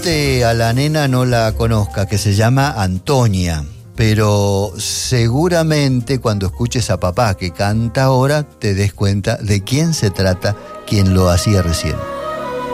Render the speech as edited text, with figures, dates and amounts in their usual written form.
A la nena no la conozca, que se llama Antonia, pero seguramente cuando escuches a papá que canta ahora te des cuenta de quién se trata, quien lo hacía recién.